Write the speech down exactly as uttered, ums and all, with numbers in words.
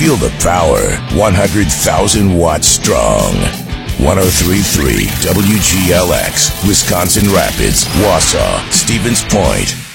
Feel the power. one hundred thousand watts strong. one oh three point three W G L X, Wisconsin Rapids, Wausau, Stevens Point.